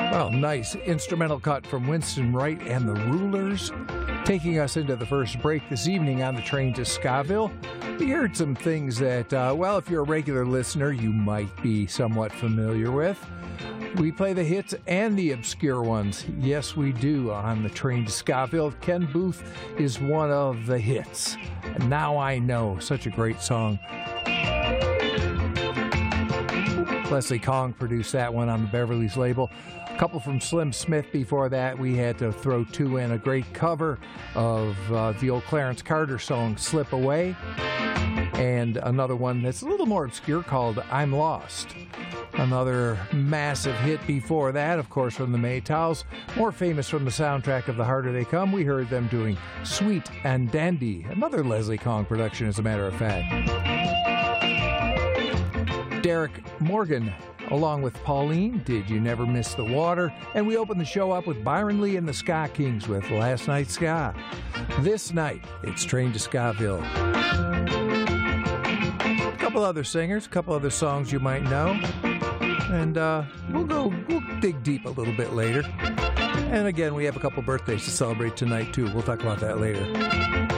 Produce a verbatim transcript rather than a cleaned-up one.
Well, nice instrumental cut from Winston Wright and the Rulers, taking us into the first break this evening on the train to Scaville. We heard some things that, uh, well, if you're a regular listener, you might be somewhat familiar with. We play the hits and the obscure ones. Yes, we do on the train to Scaville. Ken Boothe is one of the hits. Now I Know, such a great song. Leslie Kong produced that one on the Beverly's label. A couple from Slim Smith before that. We had to throw two in. A great cover of uh, the old Clarence Carter song, Slip Away. And another one that's a little more obscure called I'm Lost. Another massive hit before that, of course, from the Maytals. More famous from the soundtrack of The Harder They Come, we heard them doing Sweet and Dandy. Another Leslie Kong production, as a matter of fact. Derek Morgan, along with Pauline, Did You Never Miss the Water? And we open the show up with Byron Lee and the Ska Kings with Last Night Ska. This night, it's Train to Scaville. A couple other singers, a couple other songs you might know. And uh, we'll go, we'll dig deep a little bit later. And again, we have a couple birthdays to celebrate tonight, too. We'll talk about that later.